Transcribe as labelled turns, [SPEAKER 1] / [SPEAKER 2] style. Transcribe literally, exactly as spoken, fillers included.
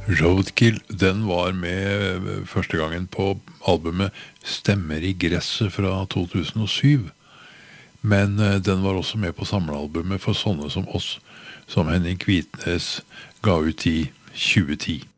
[SPEAKER 1] Roadkill, den var med første gangen på albumet Stemmer i gresset fra to tusen og syv. Men eh, den var også med på samlealbumet for sånne som oss, som Henning Kvitnes ga ut i tjue ti.